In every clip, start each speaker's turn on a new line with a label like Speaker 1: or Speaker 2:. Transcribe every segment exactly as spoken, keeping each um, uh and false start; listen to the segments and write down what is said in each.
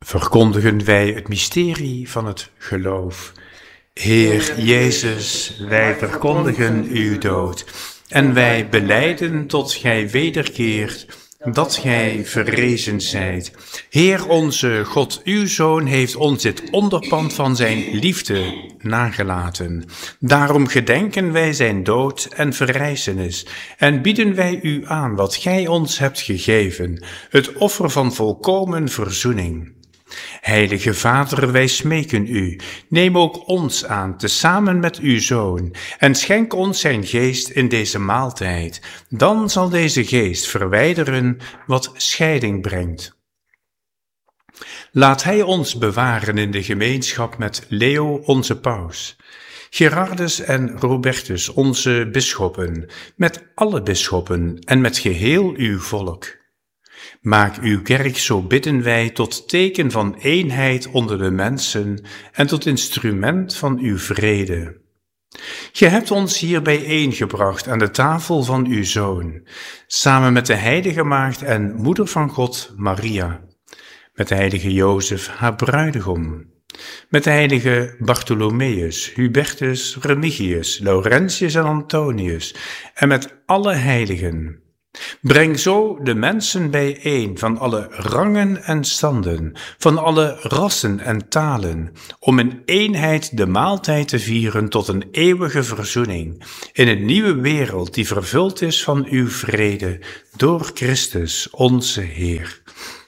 Speaker 1: verkondigen wij het mysterie van het geloof. Heer Jezus, wij verkondigen uw dood en wij belijden tot gij wederkeert, dat gij verrezen zijt. Heer onze God, uw Zoon heeft ons dit onderpand van zijn liefde nagelaten. Daarom gedenken wij zijn dood en verrijzenis en bieden wij u aan wat gij ons hebt gegeven, het offer van volkomen verzoening. Heilige Vader, wij smeken u, neem ook ons aan, tezamen met uw Zoon, en schenk ons zijn geest in deze maaltijd. Dan zal deze geest verwijderen wat scheiding brengt. Laat hij ons bewaren in de gemeenschap met Leo, onze paus, Gerardus en Robertus, onze bisschoppen, met alle bisschoppen en met geheel uw volk. Maak uw kerk, zo bidden wij, tot teken van eenheid onder de mensen en tot instrument van uw vrede. Ge hebt ons hier bijeengebracht aan de tafel van uw Zoon, samen met de heilige maagd en moeder van God, Maria, met de heilige Jozef, haar bruidegom, met de heilige Bartholomeus, Hubertus, Remigius, Laurentius en Antonius, en met alle heiligen. Breng zo de mensen bijeen van alle rangen en standen, van alle rassen en talen, om in eenheid de maaltijd te vieren tot een eeuwige verzoening, in een nieuwe wereld die vervuld is van uw vrede, door Christus onze Heer.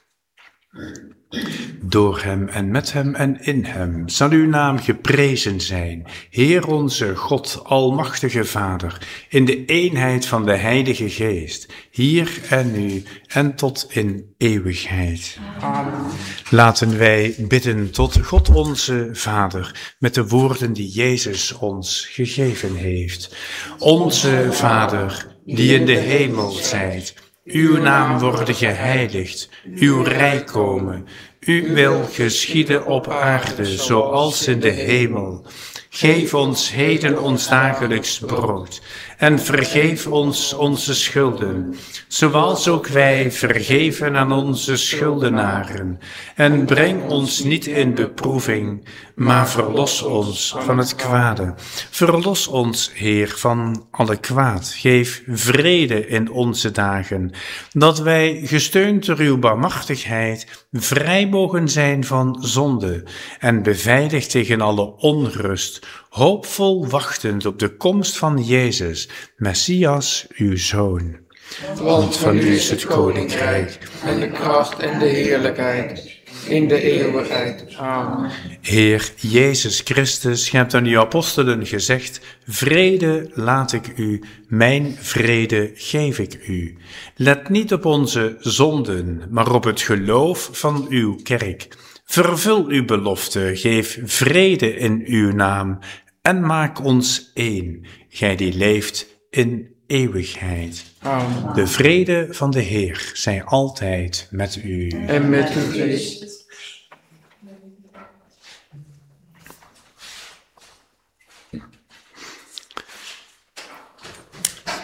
Speaker 1: Door hem en met hem en in hem zal uw naam geprezen zijn, Heer onze God, almachtige Vader, in de eenheid van de Heilige Geest, hier en nu en tot in eeuwigheid. Amen. Laten wij bidden tot God onze Vader, met de woorden die Jezus ons gegeven heeft. Onze Vader, die in de hemel zijt, uw naam worde geheiligd, uw rijk komen. Uw wil geschieden op aarde, zoals in de hemel. Geef ons heden ons dagelijks brood en vergeef ons onze schulden, zoals ook wij vergeven aan onze schuldenaren. En breng ons niet in beproeving, maar verlos ons van het kwade. Verlos ons, Heer, van alle kwaad. Geef vrede in onze dagen, dat wij, gesteund door uw barmhartigheid, vrij mogen zijn van zonde en beveiligd tegen alle onrust, hoopvol wachtend op de komst van Jezus, Messias, uw Zoon. Want van u is het koninkrijk,
Speaker 2: en de kracht en de heerlijkheid, in de eeuwigheid. Amen.
Speaker 1: Heer Jezus Christus, gij hebt aan uw apostelen gezegd, vrede laat ik u, mijn vrede geef ik u. Let niet op onze zonden, maar op het geloof van uw kerk. Vervul uw belofte, geef vrede in uw naam en maak ons één, gij die leeft in eeuwigheid.
Speaker 2: Amen.
Speaker 1: De vrede van de Heer zij altijd met u.
Speaker 2: En met uw geest.